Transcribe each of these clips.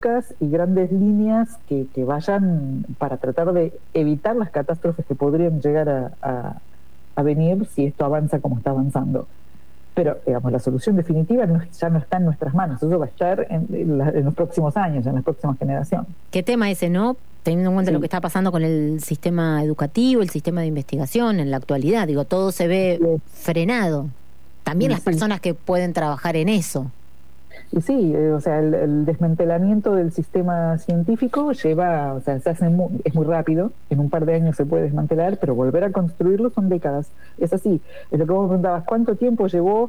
y grandes líneas que vayan para tratar de evitar las catástrofes que podrían llegar a venir si esto avanza como está avanzando. Pero, digamos, la solución definitiva ya no está en nuestras manos, eso va a estar en los próximos años, en las próximas generaciones. ¿Qué tema ese, no? Teniendo en cuenta lo que está pasando con el sistema educativo, el sistema de investigación en la actualidad, digo, todo se ve frenado. También las personas que pueden trabajar en eso. Y sí, o sea, el desmantelamiento del sistema científico lleva, o sea, es muy rápido, en un par de años se puede desmantelar, pero volver a construirlo son décadas. Es así, es lo que vos me preguntabas, ¿cuánto tiempo llevó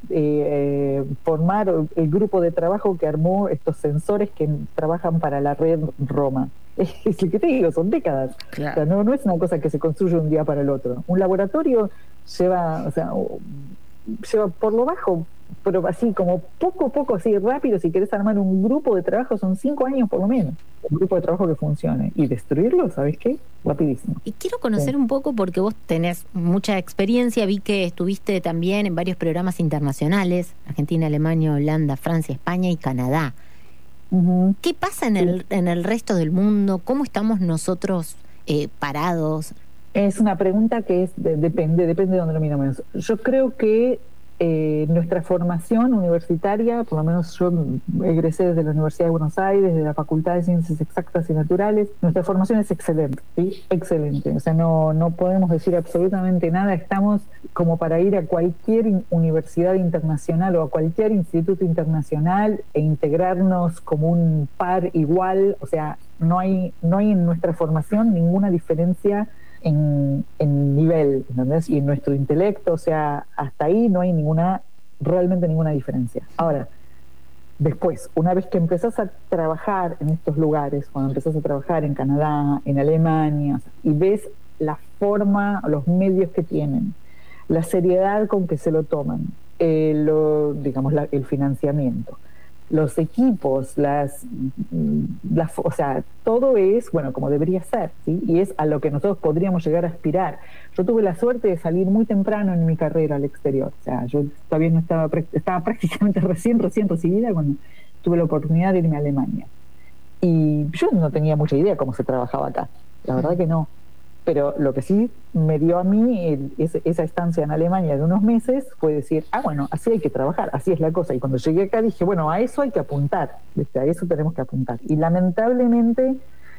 formar el grupo de trabajo que armó estos sensores que trabajan para la red Roma? Es lo que te digo, son décadas. Claro. O sea, no es una cosa que se construye un día para el otro. Un laboratorio lleva, o sea, lleva por lo bajo, pero así como poco a poco, así rápido, si querés armar un grupo de trabajo son 5 años por lo menos, un grupo de trabajo que funcione, y destruirlo, ¿sabés qué? Rapidísimo. Y quiero conocer un poco, porque vos tenés mucha experiencia, vi que estuviste también en varios programas internacionales, Argentina, Alemania, Holanda, Francia, España y Canadá. ¿Qué pasa en el resto del mundo? ¿Cómo estamos nosotros parados? Es una pregunta que depende de dónde lo miramos. Yo creo que nuestra formación universitaria, por lo menos yo egresé desde la Universidad de Buenos Aires, de la Facultad de Ciencias Exactas y Naturales, nuestra formación es excelente, ¿sí? Excelente. O sea, no podemos decir absolutamente nada. Estamos como para ir a cualquier universidad internacional o a cualquier instituto internacional e integrarnos como un par igual. O sea, no hay en nuestra formación ninguna diferencia en nivel, ¿entendés? Y en nuestro intelecto, o sea, hasta ahí no hay realmente ninguna diferencia. Ahora, después, una vez que empezás a trabajar en estos lugares, cuando empezás a trabajar en Canadá, en Alemania, y ves la forma, los medios que tienen, la seriedad con que se lo toman, digamos, el financiamiento, los equipos, o sea, todo es, bueno, como debería ser, ¿sí? Y es a lo que nosotros podríamos llegar a aspirar. Yo tuve la suerte de salir muy temprano en mi carrera al exterior, o sea, yo todavía no estaba prácticamente recién recibida cuando tuve la oportunidad de irme a Alemania. Y yo no tenía mucha idea cómo se trabajaba acá, la verdad que no. Pero lo que sí me dio a mí esa estancia en Alemania de unos meses fue decir, bueno, así hay que trabajar, así es la cosa. Y cuando llegué acá dije, bueno, a eso hay que apuntar, ¿viste? A eso tenemos que apuntar. Y lamentablemente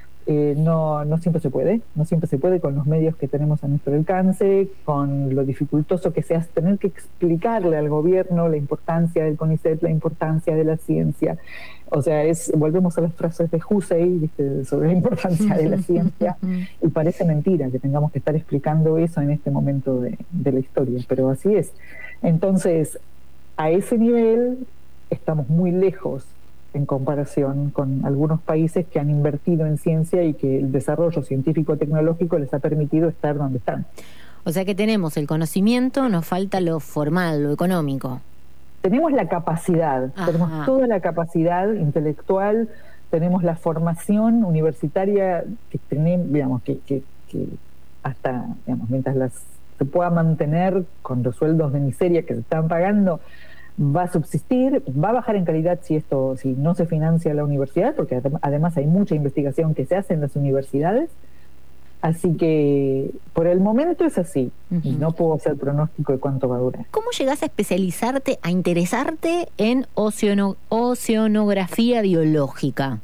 no siempre se puede con los medios que tenemos a nuestro alcance, con lo dificultoso que sea tener que explicarle al gobierno la importancia del CONICET, la importancia de la ciencia. O sea, volvemos a las frases de Hussey, ¿viste? Sobre la importancia de la ciencia, y parece mentira que tengamos que estar explicando eso en este momento de la historia, pero así es. Entonces, a ese nivel estamos muy lejos en comparación con algunos países que han invertido en ciencia y que el desarrollo científico-tecnológico les ha permitido estar donde están. O sea que tenemos el conocimiento, nos falta lo formal, lo económico. Tenemos la capacidad, tenemos toda la capacidad intelectual, tenemos la formación universitaria que tenemos, digamos, que hasta, digamos, mientras se pueda mantener con los sueldos de miseria que se están pagando, va a subsistir, va a bajar en calidad si no se financia la universidad, porque además hay mucha investigación que se hace en las universidades. Así que por el momento es así, y no puedo hacer pronóstico de cuánto va a durar. ¿Cómo llegás a especializarte, a interesarte en oceanografía biológica?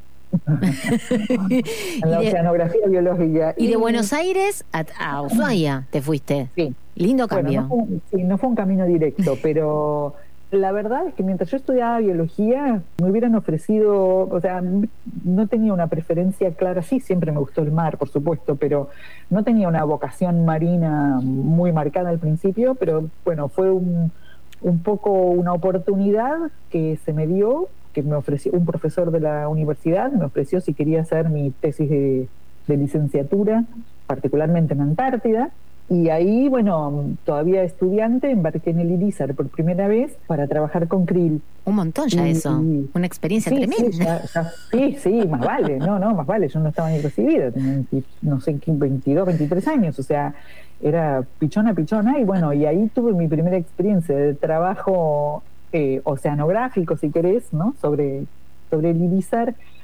En la oceanografía biológica. Y de Buenos Aires a Ushuaia te fuiste. Sí. Lindo cambio. Bueno, no fue un camino directo, pero la verdad es que mientras yo estudiaba biología me hubieran ofrecido, o sea, no tenía una preferencia clara, sí, siempre me gustó el mar, por supuesto, pero no tenía una vocación marina muy marcada al principio, pero bueno, fue un poco una oportunidad que se me dio, que me ofreció un profesor de la universidad, me ofreció si quería hacer mi tesis de licenciatura, particularmente en Antártida. Y ahí, bueno, todavía estudiante, embarqué en el Irizar por primera vez para trabajar con krill. Un montón ya eso, una experiencia tremenda. Sí, más vale, más vale, yo no estaba ni recibida, tenía, no sé, 22, 23 años, o sea, era pichona, y bueno, y ahí tuve mi primera experiencia de trabajo oceanográfico, si querés, ¿no? Sobre el Irizar.